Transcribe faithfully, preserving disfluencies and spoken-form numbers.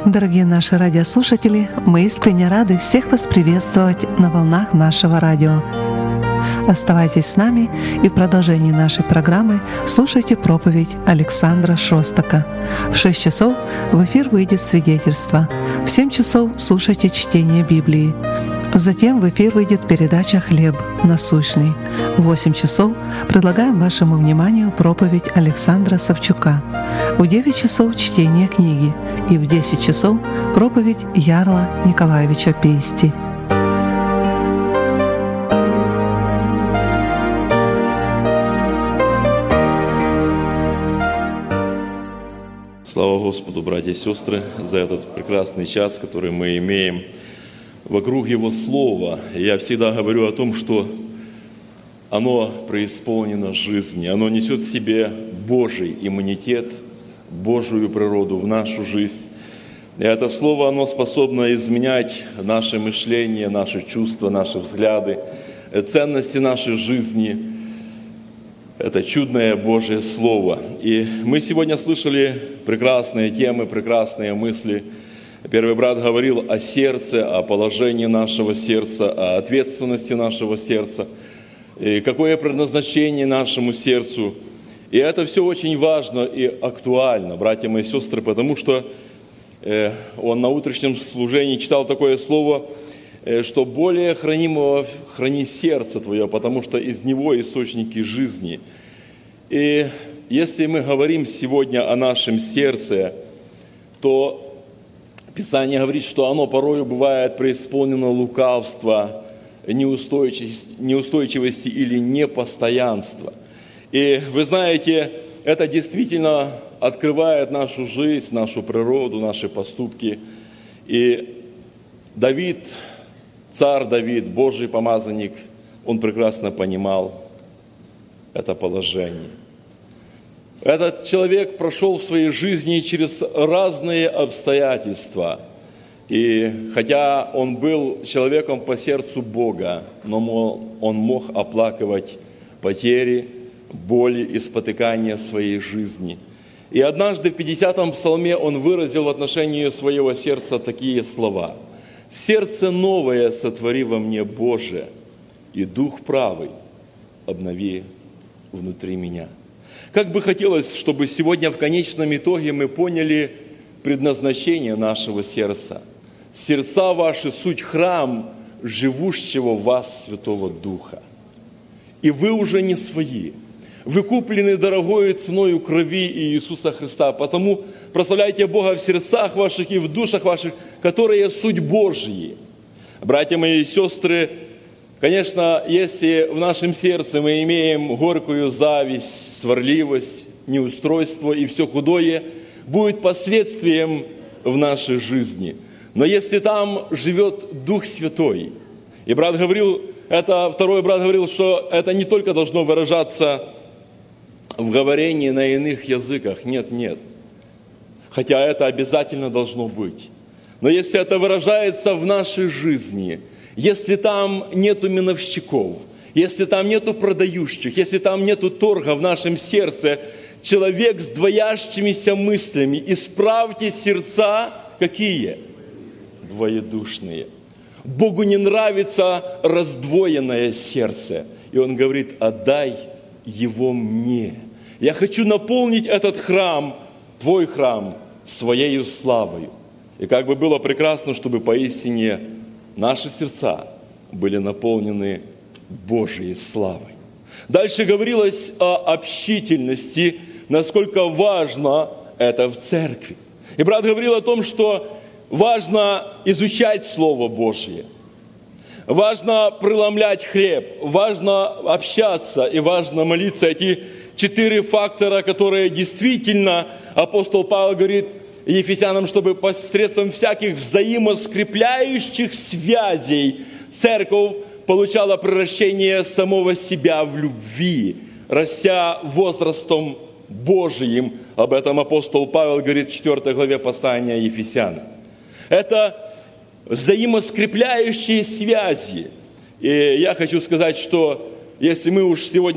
Дорогие наши радиослушатели, мы искренне рады всех вас приветствовать на волнах нашего радио. Оставайтесь с нами и в продолжении нашей программы слушайте проповедь Александра Шостака. В шесть часов в эфир выйдет свидетельство. В семь часов слушайте чтение Библии. Затем в эфир выйдет передача «Хлеб насущный». В восемь часов предлагаем вашему вниманию проповедь Александра Савчука. В девять часов чтение книги и в десять часов проповедь Ярла Николаевича Пейсти. Слава Господу, братья и сестры, за этот прекрасный час, который мы имеем вокруг Его Слова. Я всегда говорю о том, что оно преисполнено жизни, оно несет в себе Божий иммунитет, Божию природу в нашу жизнь. И это Слово, оно способно изменять наше мышление, наши чувства, наши взгляды, ценности нашей жизни. Это чудное Божье Слово. И мы сегодня слышали прекрасные темы, прекрасные мысли. Первый брат говорил о сердце, о положении нашего сердца, о ответственности нашего сердца, и какое предназначение нашему сердцу. И это все очень важно и актуально, братья мои сестры, потому что э, он на утреннем служении читал такое слово, э, что более хранимого храни сердце твое, потому что из него источники жизни. И если мы говорим сегодня о нашем сердце, то Писание говорит, что оно порою бывает преисполнено лукавства, неустойчивости, неустойчивости или непостоянства. И вы знаете, это действительно открывает нашу жизнь, нашу природу, наши поступки. И Давид, царь Давид, Божий помазанник, он прекрасно понимал это положение. Этот человек прошел в своей жизни через разные обстоятельства. И хотя он был человеком по сердцу Бога, но он мог оплакивать потери, боли и спотыкания своей жизни. И однажды в пятидесятом псалме он выразил в отношении своего сердца такие слова: «Сердце новое сотвори во мне, Боже, и дух правый обнови внутри меня». Как бы хотелось, чтобы сегодня в конечном итоге мы поняли предназначение нашего сердца. Сердца ваши суть храм живущего в вас Святого Духа. И вы уже не свои. Вы куплены дорогою ценою крови Иисуса Христа. Потому прославляйте Бога в сердцах ваших и в душах ваших, которые суть Божьи. Братья мои и сестры, конечно, если в нашем сердце мы имеем горькую зависть, сварливость, неустройство и все худое, будет последствием в нашей жизни. Но если там живет Дух Святой, и брат говорил, это, второй брат говорил, что это не только должно выражаться в говорении на иных языках. Нет, нет. Хотя это обязательно должно быть. Но если это выражается в нашей жизни, если там нету миновщиков, если там нету продающих, если там нету торга в нашем сердце, человек с двоящимися мыслями, исправьте сердца, какие? Двоедушные. Богу не нравится раздвоенное сердце. И Он говорит: отдай его мне. Я хочу наполнить этот храм, твой храм, своею славою. И как бы было прекрасно, чтобы поистине наши сердца были наполнены Божьей славой. Дальше говорилось о общительности, насколько важно это в церкви. И брат говорил о том, что важно изучать Слово Божье, важно преломлять хлеб, важно общаться и важно молиться. Эти четыре фактора, которые действительно апостол Павел говорит Ефесянам, чтобы посредством всяких взаимоскрепляющих связей церковь получала превращение самого себя в любви, растя возрастом Божиим. Об этом апостол Павел говорит в четвёртой главе послания Ефесянам. Это взаимоскрепляющие связи. И я хочу сказать, что если мы уж сегодня